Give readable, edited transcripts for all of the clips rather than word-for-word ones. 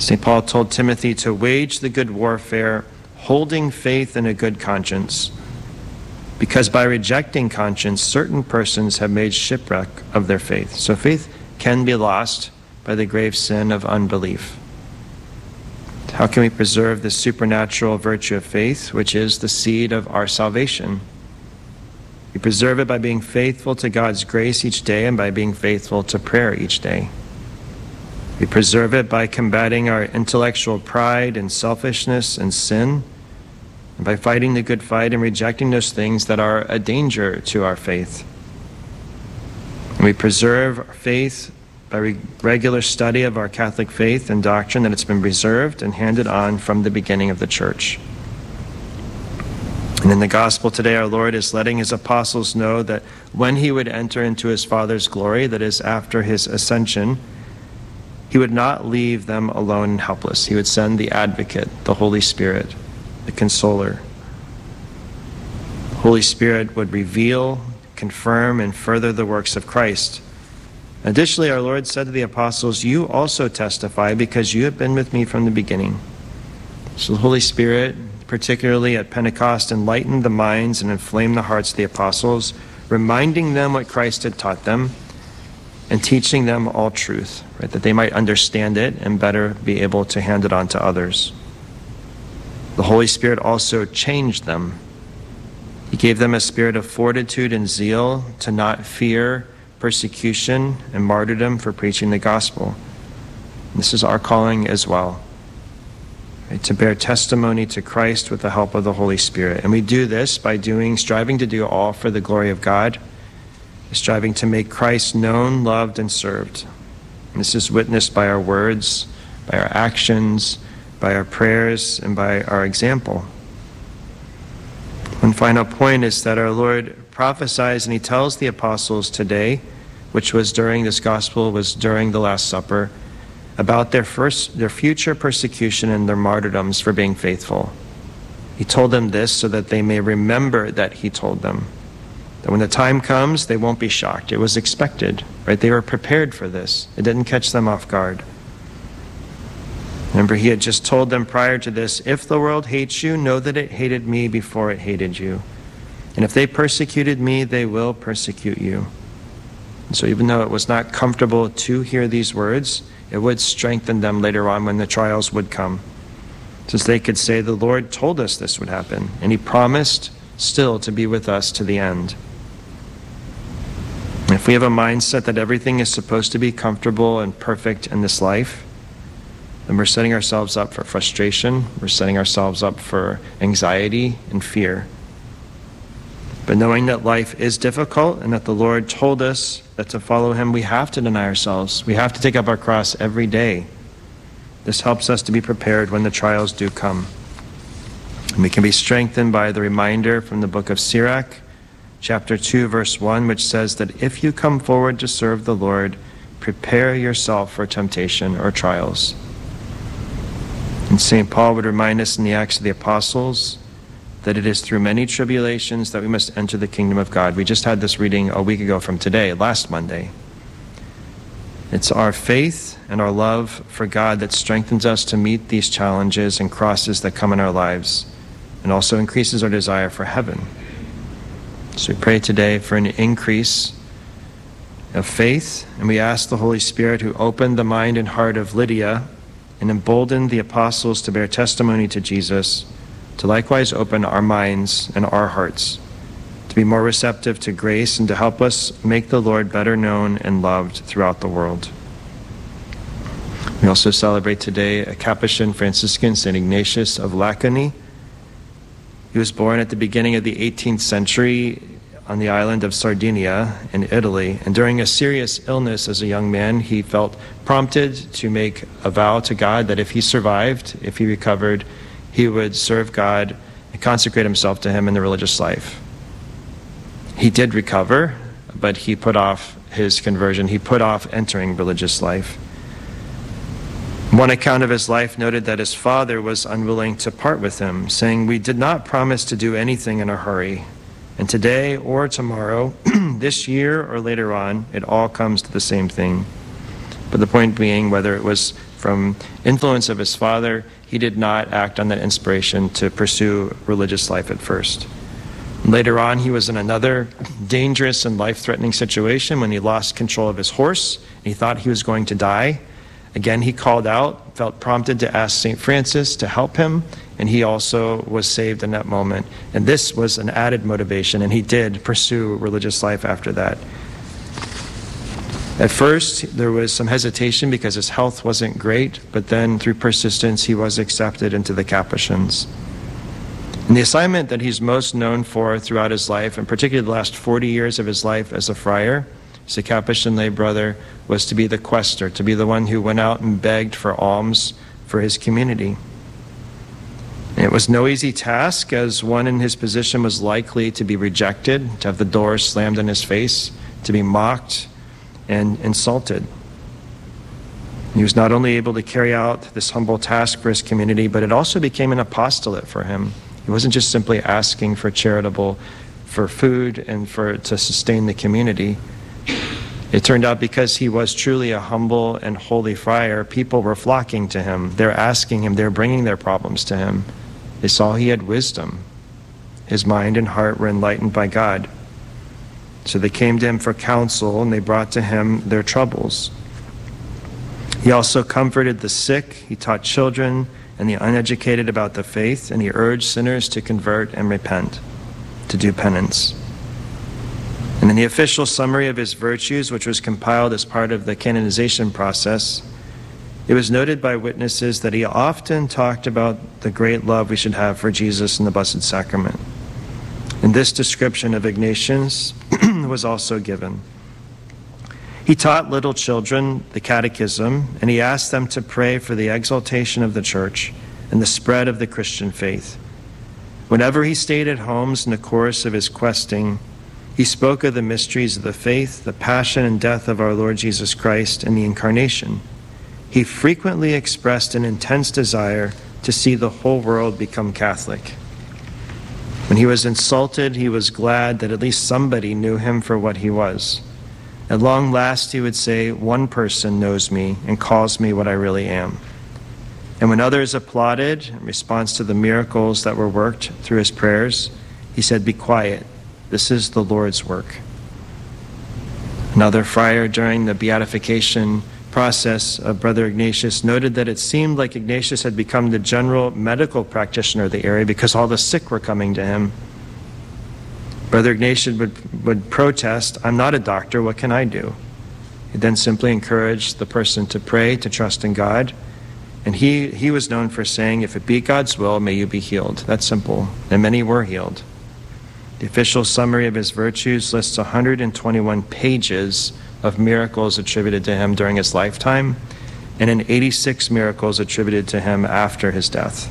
St. Paul told Timothy to wage the good warfare, holding faith and a good conscience, because by rejecting conscience, certain persons have made shipwreck of their faith. So faith can be lost by the grave sin of unbelief. How can we preserve the supernatural virtue of faith, which is the seed of our salvation? We preserve it by being faithful to God's grace each day and by being faithful to prayer each day. We preserve it by combating our intellectual pride and selfishness and sin, and by fighting the good fight and rejecting those things that are a danger to our faith. And we preserve our faith by regular study of our Catholic faith and doctrine, that it's been preserved and handed on from the beginning of the Church. And in the Gospel today, our Lord is letting his apostles know that when he would enter into his Father's glory, that is, after his ascension, he would not leave them alone and helpless. He would send the Advocate, the Holy Spirit, the Consoler. The Holy Spirit would reveal, confirm, and further the works of Christ. Additionally, our Lord said to the apostles, "You also testify because you have been with me from the beginning." So the Holy Spirit, particularly at Pentecost, enlightened the minds and inflamed the hearts of the apostles, reminding them what Christ had taught them and teaching them all truth, right, that they might understand it and better be able to hand it on to others. The Holy Spirit also changed them. He gave them a spirit of fortitude and zeal to not fear persecution and martyrdom for preaching the gospel. This is our calling as well, right, to bear testimony to Christ with the help of the Holy Spirit. And we do this by striving to do all for the glory of God, striving to make Christ known, loved, and served. And this is witnessed by our words, by our actions, by our prayers, and by our example. One final point is that our Lord prophesies, and he tells the apostles today, which was during this gospel, was during the Last Supper, about their future persecution and their martyrdoms for being faithful. He told them this so that they may remember that he told them. That when the time comes, they won't be shocked. It was expected, right? They were prepared for this. It didn't catch them off guard. Remember, he had just told them prior to this, "If the world hates you, know that it hated me before it hated you. And if they persecuted me, they will persecute you." And so even though it was not comfortable to hear these words, it would strengthen them later on when the trials would come, since they could say, "The Lord told us this would happen, and he promised still to be with us to the end." And if we have a mindset that everything is supposed to be comfortable and perfect in this life, then we're setting ourselves up for frustration, we're setting ourselves up for anxiety and fear. But knowing that life is difficult and that the Lord told us that to follow him we have to deny ourselves, we have to take up our cross every day. This helps us to be prepared when the trials do come. And we can be strengthened by the reminder from the book of Sirach, chapter 2, verse 1, which says that if you come forward to serve the Lord, prepare yourself for temptation or trials. And St. Paul would remind us in the Acts of the Apostles that it is through many tribulations that we must enter the kingdom of God. We just had this reading a week ago from today, last Monday. It's our faith and our love for God that strengthens us to meet these challenges and crosses that come in our lives, and also increases our desire for heaven. So we pray today for an increase of faith, and we ask the Holy Spirit, who opened the mind and heart of Lydia and emboldened the apostles to bear testimony to Jesus, to likewise open our minds and our hearts to be more receptive to grace and to help us make the Lord better known and loved throughout the world. We also celebrate today a Capuchin Franciscan, St. Ignatius of Lacony. He was born at the beginning of the 18th century on the island of Sardinia in Italy, and during a serious illness as a young man, he felt prompted to make a vow to God that if he survived, if he recovered, he would serve God and consecrate himself to him in the religious life. He did recover, but he put off his conversion. He put off entering religious life. One account of his life noted that his father was unwilling to part with him, saying, "We did not promise to do anything in a hurry, and today or tomorrow, this year or later on, it all comes to the same thing." But the point being, whether it was From influence of his father, he did not act on that inspiration to pursue religious life at first. Later on, he was in another dangerous and life-threatening situation when he lost control of his horse. He thought he was going to die. Again, he called out, felt prompted to ask St. Francis to help him, and he also was saved in that moment. And this was an added motivation, and he did pursue religious life after that. At first, there was some hesitation because his health wasn't great, but then through persistence, he was accepted into the Capuchins. And the assignment that he's most known for throughout his life, and particularly the last 40 years of his life as a friar, as a Capuchin lay brother, was to be the quaestor, to be the one who went out and begged for alms for his community. And it was no easy task, as one in his position was likely to be rejected, to have the door slammed in his face, to be mocked and insulted. He was not only able to carry out this humble task for his community, but it also became an apostolate for him. He wasn't just simply asking for food and to sustain the community. It turned out because he was truly a humble and holy friar, people were flocking to him. They're asking him, they're bringing their problems to him. They saw he had wisdom. His mind and heart were enlightened by God. So they came to him for counsel, and they brought to him their troubles. He also comforted the sick, he taught children and the uneducated about the faith, and he urged sinners to convert and repent, to do penance. And in the official summary of his virtues, which was compiled as part of the canonization process, it was noted by witnesses that he often talked about the great love we should have for Jesus and the Blessed Sacrament. And this description of Ignatius was also given. He taught little children the catechism, and he asked them to pray for the exaltation of the church and the spread of the Christian faith. Whenever he stayed at homes in the course of his questing, he spoke of the mysteries of the faith, the passion and death of our Lord Jesus Christ, and the Incarnation. He frequently expressed an intense desire to see the whole world become Catholic. When he was insulted, he was glad that at least somebody knew him for what he was. At long last, he would say, one person knows me and calls me what I really am. And when others applauded in response to the miracles that were worked through his prayers, he said, be quiet, this is the Lord's work. Another friar during the beatification process of Brother Ignatius noted that it seemed like Ignatius had become the general medical practitioner of the area because all the sick were coming to him. Brother Ignatius would protest, I'm not a doctor, what can I do? He then simply encouraged the person to pray, to trust in God. And he was known for saying, if it be God's will, may you be healed. That's simple. And many were healed. The official summary of his virtues lists 121 pages of miracles attributed to him during his lifetime, and 86 miracles attributed to him after his death.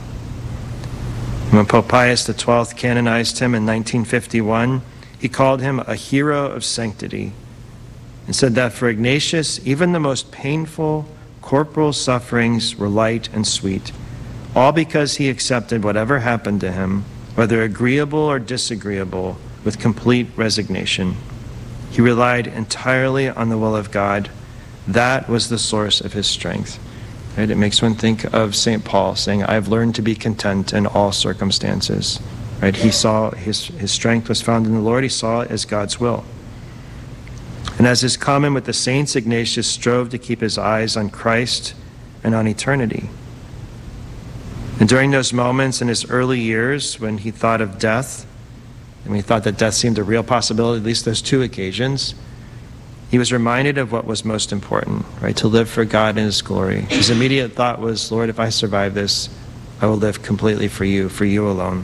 When Pope Pius XII canonized him in 1951, he called him a hero of sanctity and said that for Ignatius, even the most painful corporal sufferings were light and sweet, all because he accepted whatever happened to him, whether agreeable or disagreeable, with complete resignation. He relied entirely on the will of God. That was the source of his strength. Right? It makes one think of St. Paul saying, I've learned to be content in all circumstances. Right? He saw his strength was found in the Lord. He saw it as God's will. And as is common with the saints, Ignatius strove to keep his eyes on Christ and on eternity. And during those moments in his early years when he thought of death, and he thought that death seemed a real possibility, at least those two occasions, he was reminded of what was most important, right? To live for God and his glory. His immediate thought was, Lord, if I survive this, I will live completely for you alone.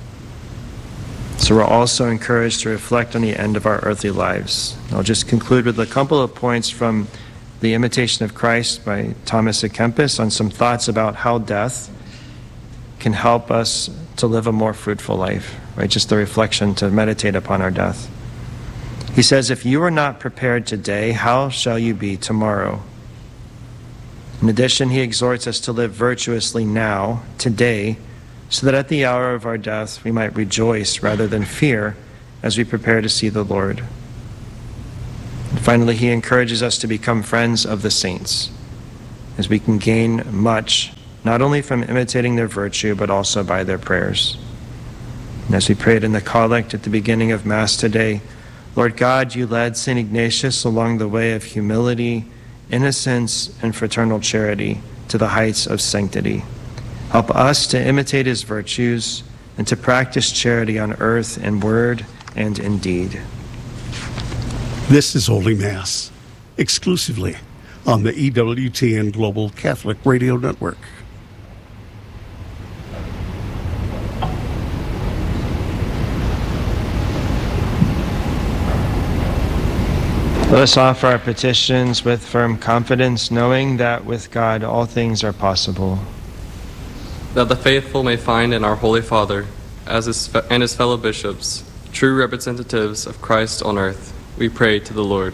So we're also encouraged to reflect on the end of our earthly lives. I'll just conclude with a couple of points from The Imitation of Christ by Thomas à Kempis on some thoughts about how death can help us to live a more fruitful life, right? Just the reflection to meditate upon our death. He says, if you are not prepared today, how shall you be tomorrow? In addition, he exhorts us to live virtuously now, today, so that at the hour of our death we might rejoice rather than fear as we prepare to see the Lord. And finally, he encourages us to become friends of the saints. as we can gain much, not only from imitating their virtue, but also by their prayers. And as we prayed in the collect at the beginning of Mass today, Lord God, you led St. Ignatius along the way of humility, innocence, and fraternal charity to the heights of sanctity. Help us to imitate his virtues and to practice charity on earth in word and in deed. This is Holy Mass, exclusively on the EWTN Global Catholic Radio Network. Let us offer our petitions with firm confidence, knowing that with God all things are possible. That the faithful may find in our Holy Father, and his fellow bishops, true representatives of Christ on earth, we pray to the Lord.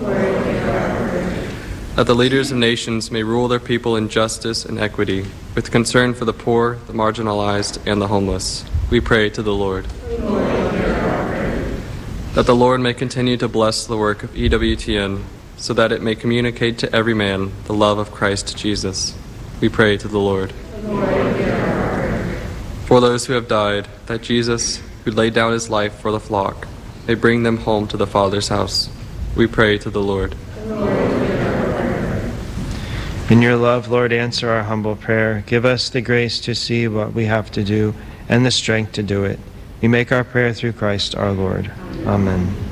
That the leaders of nations may rule their people in justice and equity, with concern for the poor, the marginalized, and the homeless, we pray to the Lord. That the Lord may continue to bless the work of EWTN, so that it may communicate to every man the love of Christ Jesus. We pray to the Lord. For those who have died, that Jesus, who laid down his life for the flock, may bring them home to the Father's house. We pray to the Lord. In your love, Lord, answer our humble prayer. Give us the grace to see what we have to do and the strength to do it. We make our prayer through Christ our Lord. Amen.